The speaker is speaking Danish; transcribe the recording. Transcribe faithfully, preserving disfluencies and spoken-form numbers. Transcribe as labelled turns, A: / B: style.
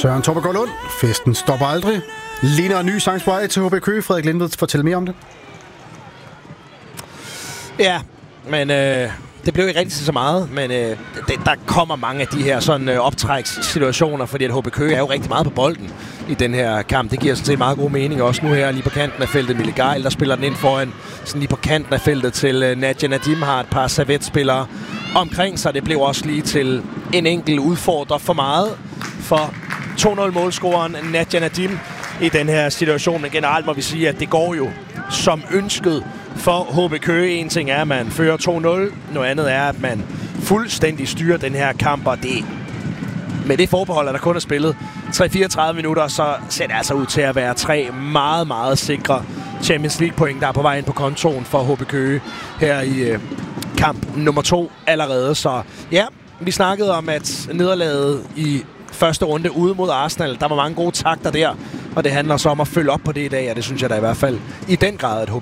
A: Søren Torbegaard Lund. Festen stopper aldrig. Ligner en ny sang på vej til H B Køge. Frederik Lindved, fortæl mere om det.
B: Ja, men øh, det blev ikke rigtig så meget, men øh, det, der kommer mange af de her sådan øh, optrækssituationer, fordi at H B Køge er jo rigtig meget på bolden i den her kamp. Det giver sådan set meget god mening også nu her lige på kanten af feltet. Mille Geil, der spiller den ind foran, sådan lige på kanten af feltet til øh, Nadia Nadim, har et par servetspillere omkring sig. Det blev også lige til en enkelt udfordrer for meget for to nul målscoreren Nadia Nadim i den her situation. Men generelt må vi sige, at det går jo som ønsket for H B Køge. En ting er, at man fører to nul. Noget andet er, at man fuldstændig styrer den her kamp. Og det, med det forbehold, at der kun er spillet tre til fireogtredive minutter, så ser det altså ud til at være tre meget, meget sikre Champions League point, der er på vej ind på kontoen for H B Køge her i øh, kamp nummer to allerede. Så ja, vi snakkede om, at nederlaget i første runde ude mod Arsenal, der var mange gode takter der, og det handler så om at følge op på det i dag, og det synes jeg da i hvert fald i den grad, at H